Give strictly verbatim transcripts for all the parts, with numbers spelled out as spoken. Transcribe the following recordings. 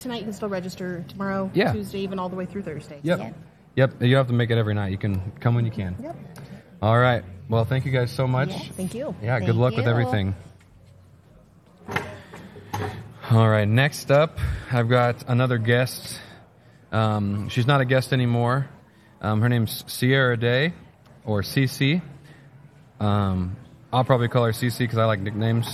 Tonight you can still register. Tomorrow, Yeah. Tuesday, even all the way through Thursday. Yep. Yeah. Yep. You don't have to make it every night. You can come when you can. Yep. All right. Well, thank you guys so much. Yeah, thank you. Yeah, good Thank luck with you. everything. All right, next up, I've got another guest. Um, she's not a guest anymore. Um, her name's Sierra Day, or Cece. Um, I'll probably call her Cece because I like nicknames.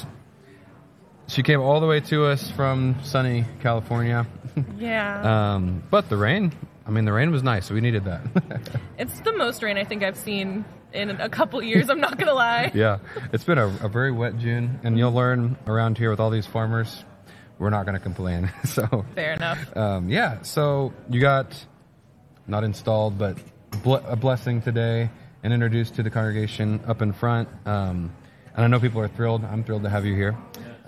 She came all the way to us from sunny California. Yeah. um, but the rain, I mean, the rain was nice, so we needed that. It's the most rain I think I've seen in a couple years, I'm not going to lie. Yeah, it's been a, a very wet June, and you'll learn around here with all these farmers, we're not going to complain. So Fair enough. um, yeah, so you got not installed, but ble- a blessing today and introduced to the congregation up in front. Um, and I know people are thrilled. I'm thrilled to have you here.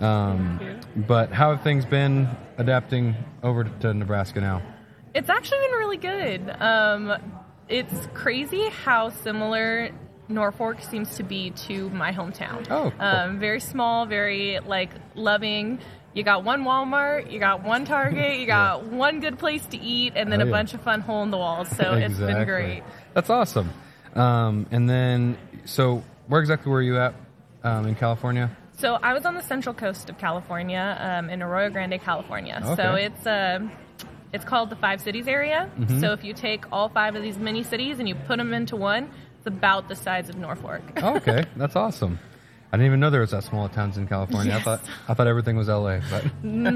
Um, but how have things been adapting over to Nebraska now? It's actually been really good. Um, it's crazy how similar Norfolk seems to be to my hometown. Oh, cool. Um, very small, very like loving. You got one Walmart, you got one Target, you got Yeah. one good place to eat, and then Oh, a yeah. bunch of fun hole in the walls. So it's been Exactly. great. That's awesome. Um, and then, so where exactly were you at um, in California? So I was on the central coast of California, um, in Arroyo Grande, California. So Okay. it's uh, it's called the Five Cities area. Mm-hmm. So if you take all five of these mini cities and you put them into one, it's about the size of Norfolk. Oh, okay, that's awesome. I didn't even know there was that small of towns in California. Yes. I thought I thought everything was L A, but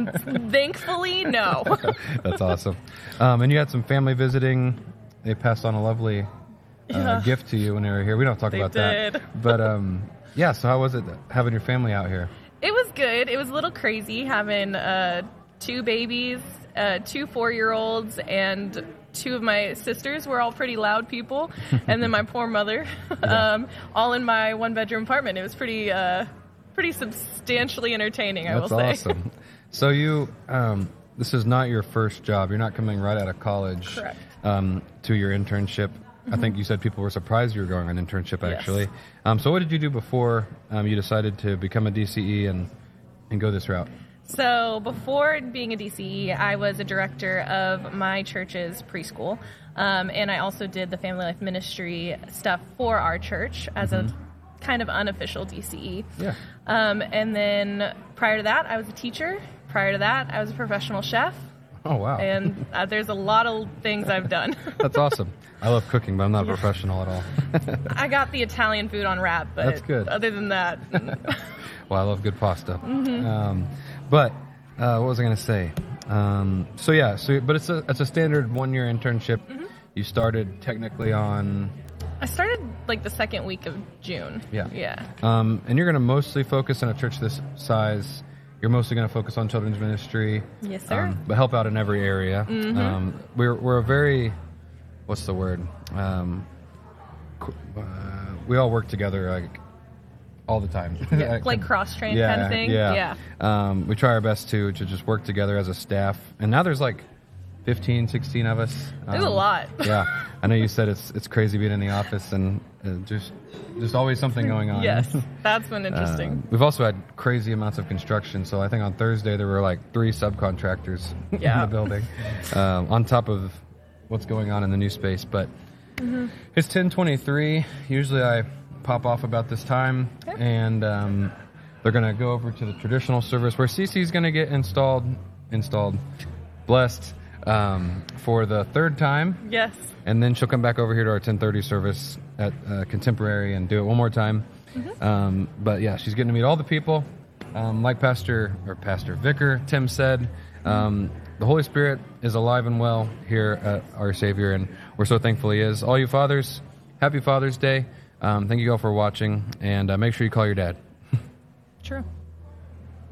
Thankfully, no. that's awesome. Um, and you had some family visiting. They passed on a lovely uh, Yeah. gift to you when they were here. We don't talk They about did. that, but um, yeah. So how was it having your family out here? It was good. It was a little crazy having uh, two babies, uh, two four-year-olds, and two of my sisters were all pretty loud people, and then my poor mother, um, all in my one-bedroom apartment. It was pretty, uh, pretty substantially entertaining, I That's will say. awesome. So you, um, this is not your first job. You're not coming right out of college Correct. um, to your internship. I think you said people were surprised you were going on internship, Yes. actually. Um, so what did you do before um, you decided to become a D C E and, and go this route? So before being a D C E, I was a director of my church's preschool, um, and I also did the family life ministry stuff for our church as a kind of unofficial D C E. Yeah. Um, and then prior to that, I was a teacher. Prior to that, I was a professional chef, Oh, wow. and uh, there's a lot of things I've done. That's awesome. I love cooking, but I'm not a professional at all. I got the Italian food on wrap, but That's good. other than that, Well, I love good pasta. Um, but uh, what was I going to say? Um, so yeah, so but it's a it's a standard one year internship. You started technically on I started like the second week of June. Yeah. Yeah. Um, and you're going to mostly focus in a church this size. You're mostly going to focus on children's ministry. Yes, sir. Um, but help out in every area. Mm-hmm. Um, we're we're a very, what's the word? Um, qu- uh, we all work together like all the time. Yeah, like cross-train kind of thing? Yeah. Yeah. Um, we try our best to to just work together as a staff. And now there's like fifteen, sixteen of us. There's a Um, lot. Yeah. I know you said it's it's crazy being in the office and uh, just just always something going on. Yes, that's been interesting. Um, we've also had crazy amounts of construction. So I think on Thursday there were like three subcontractors in Yeah. the building, um, on top of what's going on in the new space. But Mm-hmm. it's ten twenty-three. Usually I pop off about this time, and um, they're going to go over to the traditional service where Cece's going to get installed, installed, blessed um, for the third time. Yes. And then she'll come back over here to our ten thirty service at uh, Contemporary and do it one more time. Um, but yeah, she's getting to meet all the people. Um, like Pastor or Pastor Vicar Tim said, um, the Holy Spirit is alive and well here at Our Savior, and we're so thankful He is. All you fathers, happy Father's Day. Um, thank you all for watching, and uh, make sure you call your dad. True.